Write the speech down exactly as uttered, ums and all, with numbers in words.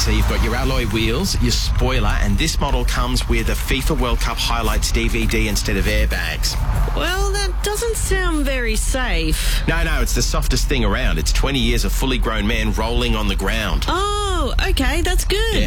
So you've got your alloy wheels, your spoiler, and this model comes with a FIFA World Cup highlights D V D instead of airbags. Well, that doesn't sound very safe. No, no, it's the softest thing around. It's twenty years of fully grown men rolling on the ground. Oh, okay, that's good. Yeah.